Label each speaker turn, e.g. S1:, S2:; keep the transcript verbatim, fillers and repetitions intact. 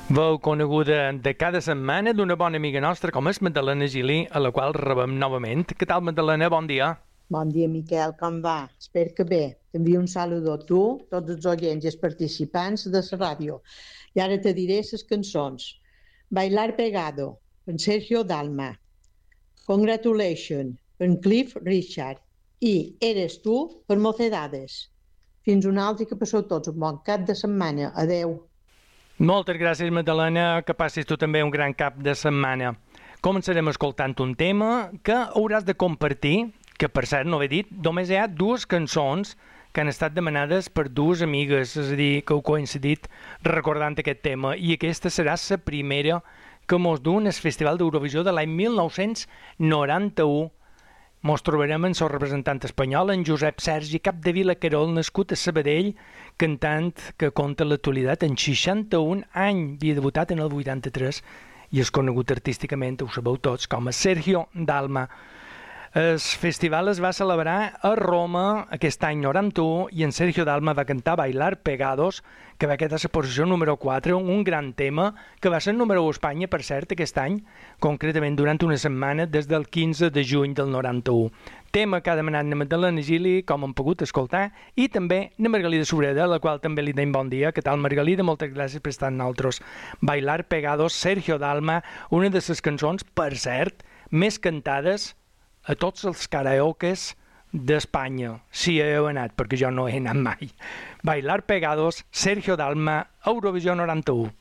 S1: Veu coneguda de cada setmana d'una bona amiga nostra com és Magdalena Gili, a la qual rebem novament. Què tal, Magdalena? Bon dia.
S2: Bon dia, Miquel, com va? Espero que bé. T'envio un saludo a tu, tots els oients i els participants de la ràdio. I ara te diré les cançons. Bailar Pegado, per Sergio Dalma. Congratulations, per Cliff Richard. I Eres tu, per Mocedades. Fins una altra, que passeu tots un bon cap de setmana. Adeu.
S1: Moltes gràcies, Magdalena, que passis tu també un gran cap de setmana. Començarem escoltant un tema que hauràs de compartir, que per cert, no ho he dit, només hi ha dues cançons que han estat demanades per dues amigues, és a dir, que heu coincidit recordant aquest tema, i aquesta serà la primera que mos du en el Festival d'Eurovisió de l'any mil nou-cents noranta-u. Mos trobarem en el representant espanyol, en Josep Sergi Capdevila Querol, nascut a Sabadell, cantant que conta l'actualitat en seixanta-un anys, havia debutat en el vuitanta-tres i és conegut artísticament, ho sabeu tots, com a Sergio Dalma. El festival es va celebrar a Roma aquest any noranta-u i en Sergio Dalma va cantar Bailar Pegados, que va quedar a la posició número quatre, un gran tema que va ser número u a Espanya, per cert, aquest any, concretament durant una setmana des del quinze de juny del noranta-u. Tema que ha demanat na Magdalena Gili, com hem pogut escoltar, i també na Margalida Sobreda, a la qual també li deim bon dia. Què tal, Margalida? Moltes gràcies per estar amb nosaltres. Bailar Pegados, Sergio Dalma, una de les cançons, per cert, més cantades a tots els karaokes d'Espanya, si heu anat, perquè jo no he anat mai. Bailar Pegados, Sergio Dalma, Eurovisió noranta-u.